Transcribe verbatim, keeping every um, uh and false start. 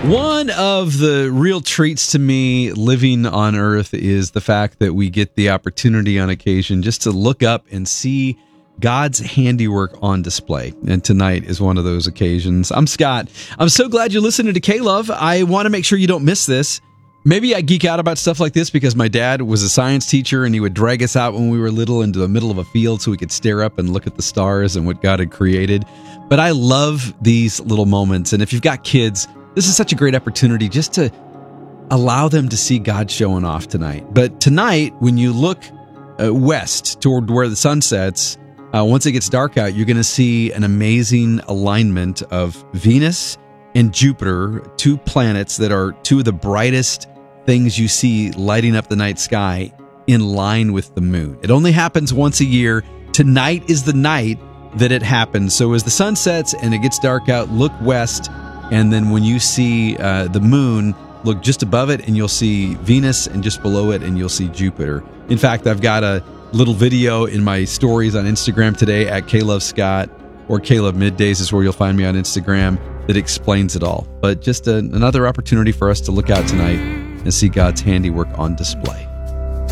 One of the real treats to me living on Earth is the fact that we get the opportunity on occasion just to look up and see God's handiwork on display. And tonight is one of those occasions. I'm Scott. I'm so glad you're listening to K-Love. I want to make sure you don't miss this. Maybe I geek out about stuff like this because my dad was a science teacher and he would drag us out when we were little into the middle of a field so we could stare up and look at the stars and what God had created. But I love these little moments. And if you've got kids, this is such a great opportunity just to allow them to see God showing off tonight. But tonight, when you look uh, west toward where the sun sets, uh, once it gets dark out, you're going to see an amazing alignment of Venus and Jupiter, two planets that are two of the brightest things you see lighting up the night sky in line with the moon. It only happens once a year. Tonight is the night that it happens. So as the sun sets and it gets dark out, look west. And then when you see uh, the moon, look just above it and you'll see Venus, and just below it and you'll see Jupiter. In fact, I've got a little video in my stories on Instagram today at KLoveScott, or K-Love Middays is where you'll find me on Instagram, that explains it all. But just a, another opportunity for us to look out tonight and see God's handiwork on display.